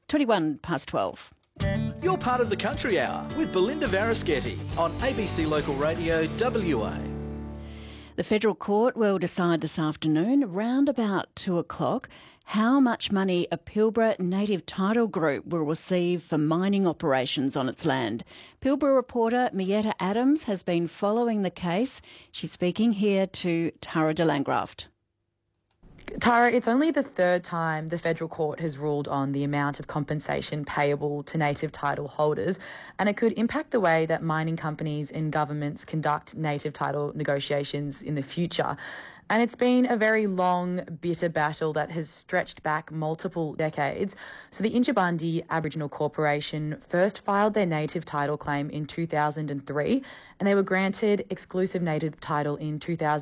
21 past 12. You're part of the Country Hour with Belinda Varischetti on ABC Local Radio WA. The Federal Court will decide this afternoon, around about 2 o'clock, how much money a Pilbara Native Title Group will receive for mining operations on its land. Pilbara reporter Mietta Adams has been following the case. She's speaking here to Tara de Landgraft. Tara, it's only the third time the Federal Court has ruled on the amount of compensation payable to native title holders, and it could impact the way that mining companies and governments conduct native title negotiations in the future. And it's been a very long, bitter battle that has stretched back multiple decades. So the Yindjibarndi Aboriginal Corporation first filed their native title claim in 2003, and they were granted exclusive native title in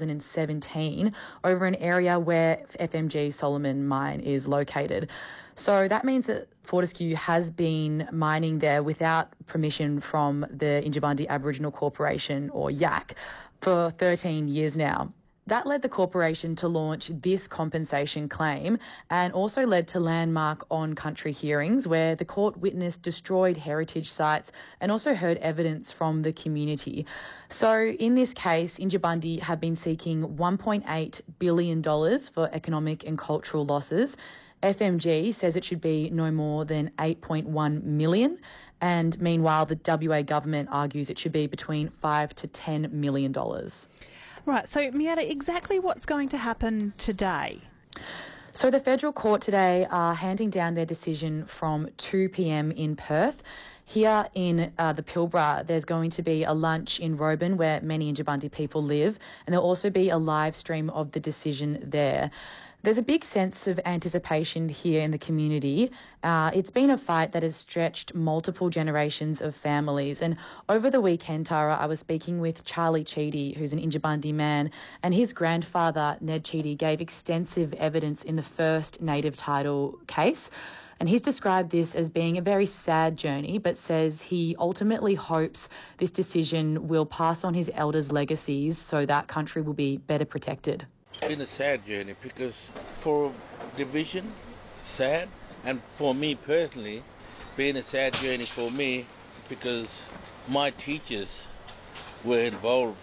2017 over an area where FMG Solomon Mine is located. So that means that Fortescue has been mining there without permission from the Yindjibarndi Aboriginal Corporation, or YAC, for 13 years now. That led the corporation to launch this compensation claim, and also led to landmark on-country hearings where the court witnessed destroyed heritage sites and also heard evidence from the community. So in this case, Yindjibarndi have been seeking $1.8 billion for economic and cultural losses. FMG says it should be no more than $8.1 million. And meanwhile, the WA government argues it should be between $5 to $10 million. Right, so Mietta, exactly what's going to happen today? So the Federal Court today are handing down their decision from 2 p.m. in Perth. Here in the Pilbara, there's going to be a lunch in Roban where many Yindjibarndi people live, and there'll also be a live stream of the decision there. There's a big sense of anticipation here in the community. It's been a fight that has stretched multiple generations of families. And over the weekend, Tara, I was speaking with Charlie Cheedy, who's an Yindjibarndi man, and his grandfather, Ned Cheedy, gave extensive evidence in the first native title case. And he's described this as being a very sad journey, but says he ultimately hopes this decision will pass on his elders' legacies so that country will be better protected. It's been a sad journey because for division, sad, and for me personally, been a sad journey for me because my teachers were involved.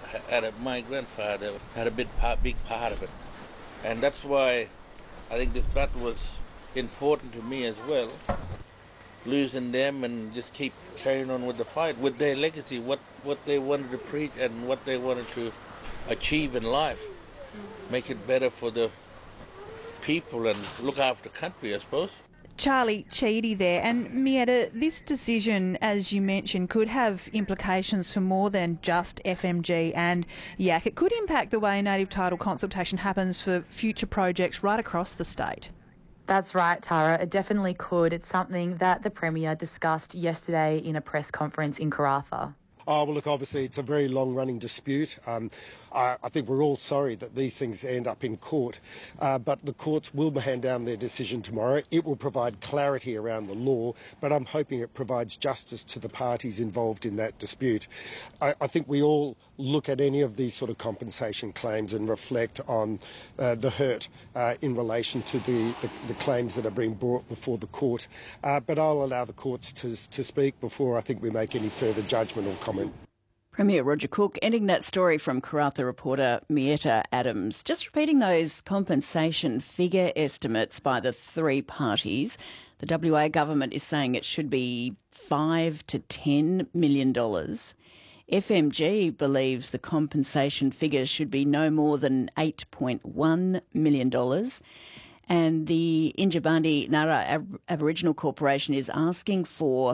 My grandfather had a big part of it, and that's why I think this battle was important to me as well. Losing them and just keep carrying on with the fight, with their legacy, what they wanted to preach and what they wanted to achieve in life. Make it better for the people and look after the country, I suppose. Charlie Cheedy there. And Mietta, this decision, as you mentioned, could have implications for more than just FMG and YAC. It could impact the way native title consultation happens for future projects right across the state. That's right, Tara. It definitely could. It's something that the Premier discussed yesterday in a press conference in Karratha. Oh, well, look, obviously it's a very long-running dispute. I think we're all sorry that these things end up in court, but the courts will hand down their decision tomorrow. It will provide clarity around the law, but I'm hoping it provides justice to the parties involved in that dispute. I think we all look at any of these sort of compensation claims and reflect on the hurt in relation to the claims that are being brought before the court. But I'll allow the courts to speak before I think we make any further judgment or comment. Premier Roger Cook ending that story from Karratha reporter Mietta Adams. Just repeating those compensation figure estimates by the three parties. The WA government is saying it should be $5 to $10 million. FMG believes the compensation figure should be no more than $8.1 million. And the Yindjibarndi Nara Aboriginal Corporation is asking for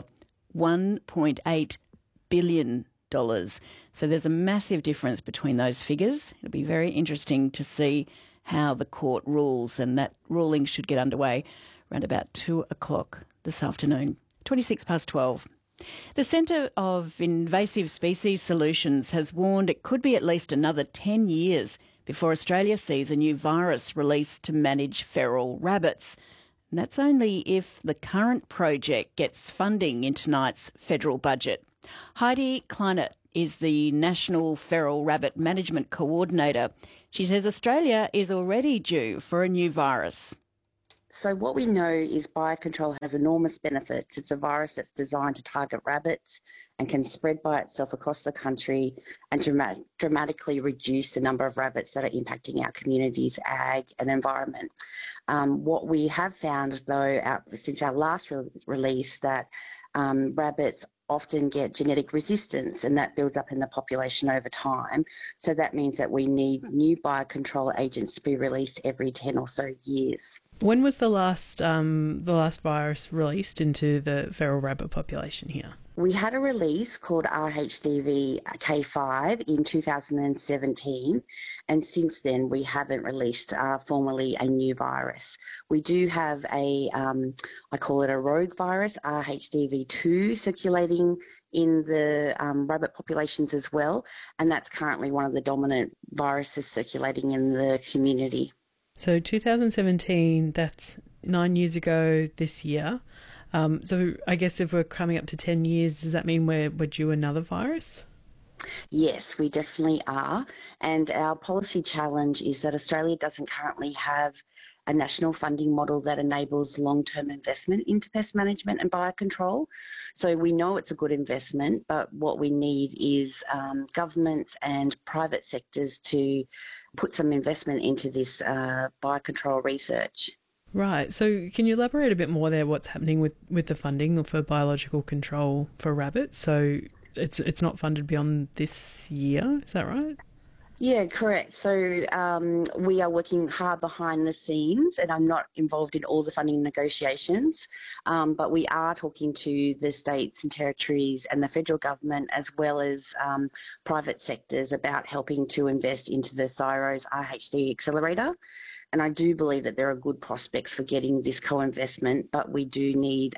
$1.8 billion. So there's a massive difference between those figures. It'll be very interesting to see how the court rules, and that ruling should get underway around about 2 o'clock this afternoon. 26 past 12. The Centre of Invasive Species Solutions has warned it could be at least another 10 years before Australia sees a new virus released to manage feral rabbits. And that's only if the current project gets funding in tonight's federal budget. Heidi Kleinert is the National Feral Rabbit Management Coordinator. She says Australia is already due for a new virus. So what we know is biocontrol has enormous benefits. It's a virus that's designed to target rabbits and can spread by itself across the country and dramatically reduce the number of rabbits that are impacting our communities, ag and environment. What we have found, though, since our last release, that rabbits often get genetic resistance, and that builds up in the population over time. So that means that we need new biocontrol agents to be released every 10 or so years. When was the last virus released into the feral rabbit population here? We had a release called RHDV K5 in 2017, and since then we haven't released formally a new virus. We do have I call it a rogue virus, RHDV2, circulating in the rabbit populations as well, and that's currently one of the dominant viruses circulating in the community. So 2017, that's 9 years ago this year. So I guess if we're coming up to 10 years, does that mean we're due another virus? Yes, we definitely are. And our policy challenge is that Australia doesn't currently have a national funding model that enables long-term investment into pest management and biocontrol. So we know it's a good investment, but what we need is governments and private sectors to put some investment into this biocontrol research. Right. So can you elaborate a bit more there what's happening with the funding for biological control for rabbits? So it's not funded beyond this year, is that right? Yeah, correct. So we are working hard behind the scenes, and I'm not involved in all the funding negotiations, but we are talking to the states and territories and the federal government, as well as private sectors, about helping to invest into the CSIRO's RHD accelerator. And I do believe that there are good prospects for getting this co-investment, but we do need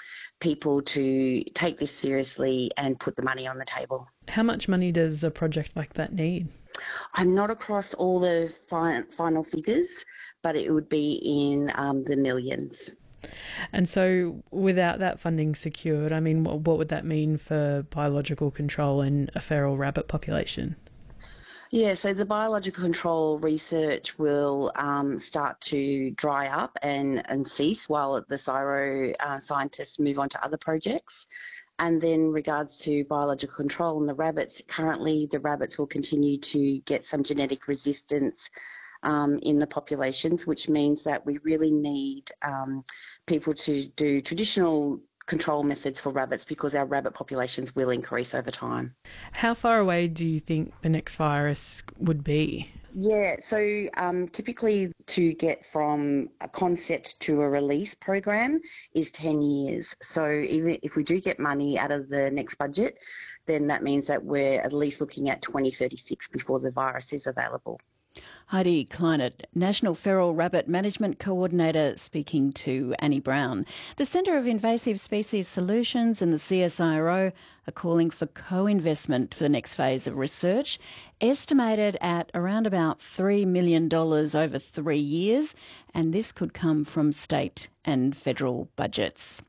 people to take this seriously and put the money on the table. How much money does a project like that need? I'm not across all the final figures, but it would be in the millions. And so without that funding secured, I mean, what would that mean for biological control in a feral rabbit population? Yeah, so the biological control research will start to dry up and cease while the CSIRO scientists move on to other projects. And then regards to biological control in the rabbits, currently the rabbits will continue to get some genetic resistance in the populations, which means that we really need people to do traditional control methods for rabbits because our rabbit populations will increase over time. How far away do you think the next virus would be? Yeah, so typically to get from a concept to a release program is 10 years. So even if we do get money out of the next budget, then that means that we're at least looking at 2036 before the virus is available. Heidi Kleinert, National Feral Rabbit Management Coordinator, speaking to Annie Brown. The Centre of Invasive Species Solutions and the CSIRO are calling for co-investment for the next phase of research, estimated at around about $3 million over 3 years, and this could come from state and federal budgets.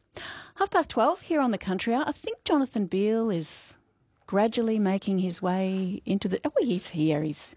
12:30 here on the Country Hour. I think Jonathan Beale is gradually making his way into the... Oh, he's here. He's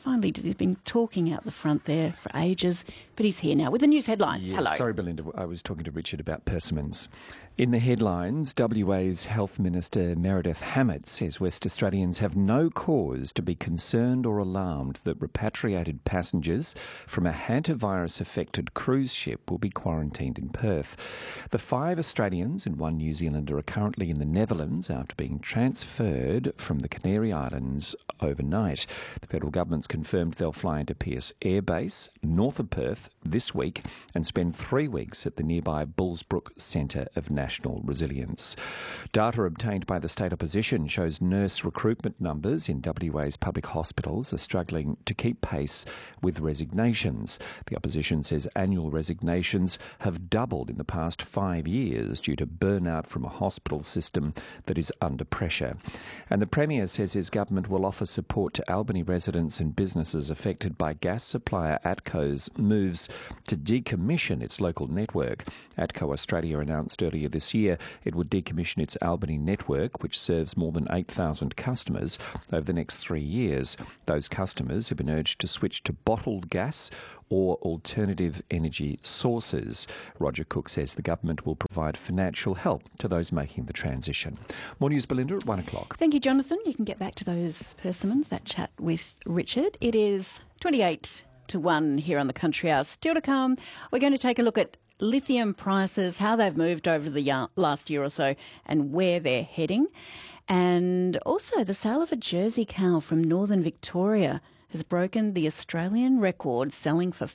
been talking out the front there for ages, but he's here now with the news headlines. Yes, hello. Sorry, Belinda, I was talking to Richard about persimmons. In the headlines, WA's Health Minister Meredith Hammett says West Australians have no cause to be concerned or alarmed that repatriated passengers from a hantavirus-affected cruise ship will be quarantined in Perth. The 5 Australians and 1 New Zealander are currently in the Netherlands after being transferred from the Canary Islands overnight. The federal government's confirmed they'll fly into Pearce Air Base, north of Perth, this week and spend 3 weeks at the nearby Bullsbrook Centre of National Resilience. Data obtained by the state opposition shows nurse recruitment numbers in WA's public hospitals are struggling to keep pace with resignations. The opposition says annual resignations have doubled in the past 5 years due to burnout from a hospital system that is under pressure. And the Premier says his government will offer support to Albany residents and businesses affected by gas supplier ATCO's moves to decommission its local network. ATCO Australia announced earlier this year it would decommission its Albany network, which serves more than 8,000 customers, over the next 3 years. Those customers have been urged to switch to bottled gas or alternative energy sources. Roger Cook says the government will provide financial help to those making the transition. More news, Belinda, at 1 o'clock. Thank you, Jonathan. You can get back to those persimmons, that chat with Richard. It is 28 to 1 here on the Country Hour. Still to come, we're going to take a look at lithium prices, how they've moved over the last year or so and where they're heading. And also the sale of a Jersey cow from northern Victoria has broken the Australian record, selling for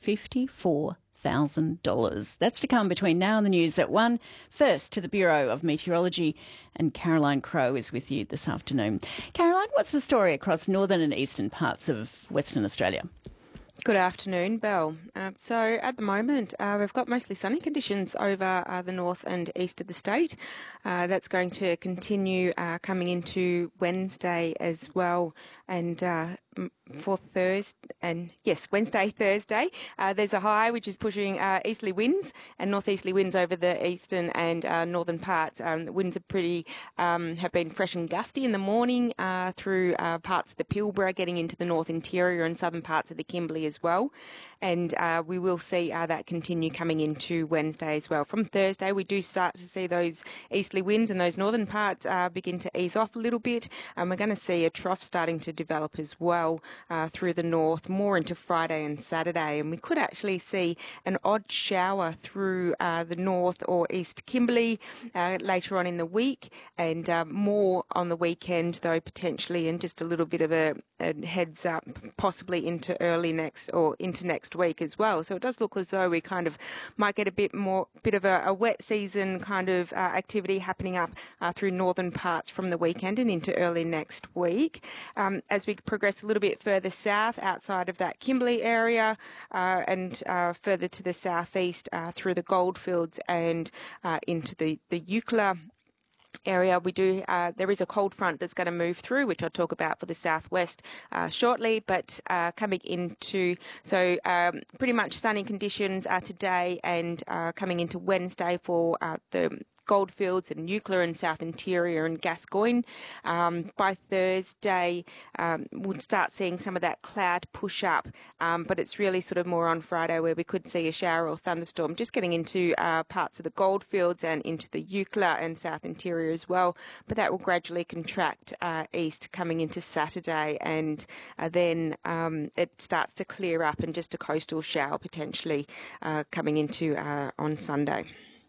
$54,000. That's to come between now and the news at 1. First to the Bureau of Meteorology, and Caroline Crowe is with you this afternoon. Caroline, what's the story across northern and eastern parts of Western Australia? Good afternoon, Belle. So at the moment, we've got mostly sunny conditions over the north and east of the state. That's going to continue coming into Wednesday as well. And for Wednesday, Thursday, there's a high which is pushing easterly winds and northeasterly winds over the eastern and northern parts. Winds are pretty have been fresh and gusty in the morning through parts of the Pilbara, getting into the north interior and southern parts of the Kimberley as well. And we will see that continue coming into Wednesday as well. From Thursday, we do start to see those easterly winds and those northern parts begin to ease off a little bit. We're going to see a trough starting to develop as well through the north, more into Friday and Saturday. And we could actually see an odd shower through the north or east Kimberley later on in the week, and more on the weekend, though, potentially, and just a little bit of a heads up, possibly into next week as well. So it does look as though we kind of might get a bit of a wet season kind of activity happening up through northern parts from the weekend and into early next week. As we progress a little bit further south outside of that Kimberley area and further to the southeast through the Goldfields and into the Eucla area, there is a cold front that's going to move through, which I'll talk about for the southwest shortly, but coming into, pretty much sunny conditions today and coming into Wednesday for the Goldfields and Eucla and South Interior and Gascoyne. By Thursday, we'll start seeing some of that cloud push up, but it's really sort of more on Friday where we could see a shower or thunderstorm just getting into parts of the Goldfields and into the Eucla and South Interior as well, but that will gradually contract east coming into Saturday, and then it starts to clear up and just a coastal shower potentially coming into on Sunday.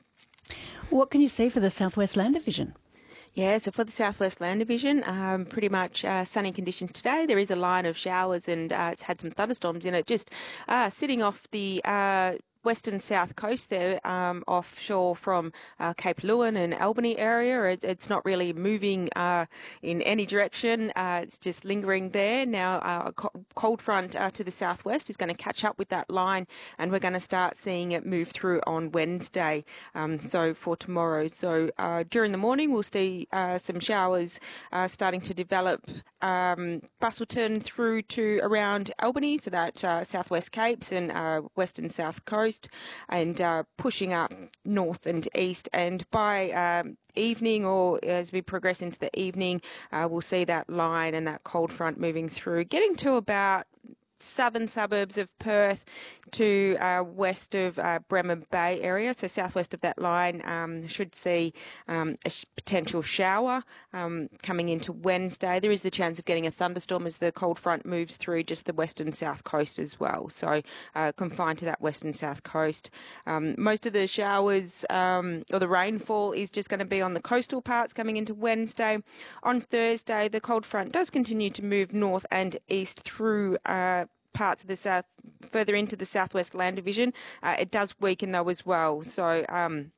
What can you see for the Southwest Land Division? Yeah, so for the Southwest Land Division, pretty much sunny conditions today. There is a line of showers and it's had some thunderstorms in it, just sitting off the western south coast there, offshore from Cape Leeuwin and Albany area. It's not really moving in any direction. It's just lingering there. Now a cold front to the southwest is going to catch up with that line, and we're going to start seeing it move through on Wednesday, so for tomorrow. So during the morning we'll see some showers starting to develop Busselton through to around Albany, so that southwest Capes and western south coast, and pushing up north and east. And by evening, or as we progress into the evening, we'll see that line and that cold front moving through, getting to about southern suburbs of Perth to west of Bremer Bay area, so southwest of that line. Should see a potential shower coming into Wednesday. There is the chance of getting a thunderstorm as the cold front moves through just the western south coast as well, so confined to that western south coast. Most of the showers or the rainfall is just going to be on the coastal parts coming into Wednesday. On Thursday, the cold front does continue to move north and east through parts of the south, further into the Southwest Land Division. It does weaken though as well. So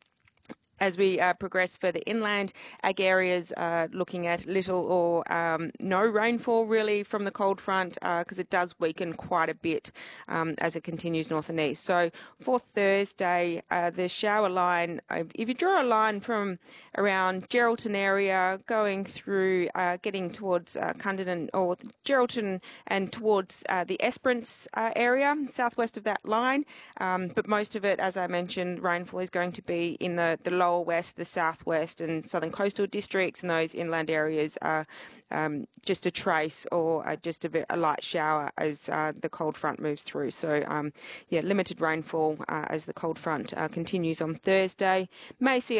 as we progress further inland, ag areas are looking at little or no rainfall really from the cold front because it does weaken quite a bit as it continues north and east. So for Thursday, the shower line, if you draw a line from around Geraldton area going through, getting towards Cunderdin or Geraldton and towards the Esperance area, southwest of that line, but most of it, as I mentioned, rainfall is going to be in the lower lower west, the southwest and southern coastal districts, and those inland areas are just a trace or just a light shower as the cold front moves through. So, limited rainfall as the cold front continues on Thursday. May see